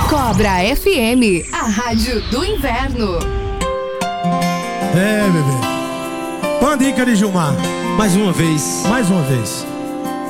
Cobra FM, a rádio do inverno. É, bebê. Pandica de Gilmar. Mais uma vez. Mais uma vez.